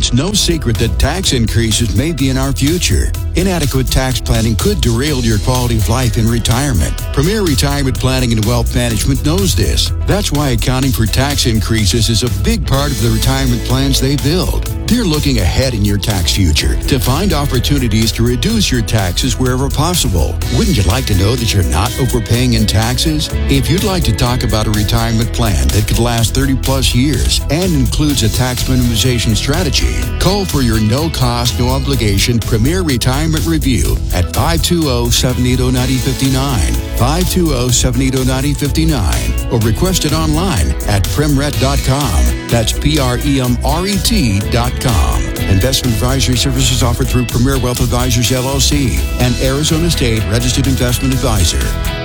It's no secret that tax increases may be in our future. Inadequate tax planning could derail your quality of life in retirement. Premier Retirement Planning and Wealth Management knows this. That's why accounting for tax increases is a big part of the retirement plans they build. They're looking ahead in your tax future to find opportunities to reduce your taxes wherever possible. Wouldn't you like to know that you're not overpaying in taxes? If you'd like to talk about a retirement plan that could last 30 plus years and includes a tax minimization strategy, call for your no-cost, no-obligation Premier Retirement Review at 520-780-9059, 520-780-9059, or request it online at premret.com. That's PREMRET.com. Investment advisory services offered through Premier Wealth Advisors, LLC, and Arizona State Registered Investment Advisor.